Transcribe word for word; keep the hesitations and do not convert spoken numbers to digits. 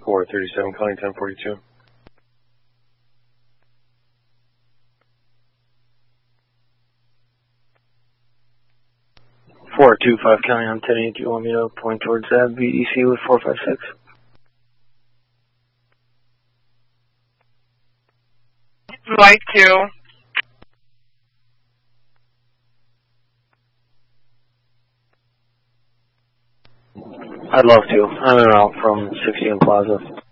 four thirty-seven, calling ten forty-two. four two five, counting on ten eight. Do you want me to point towards that V E C with four five six? I'd like to. I'd love to. I'm en route from sixteen Plaza.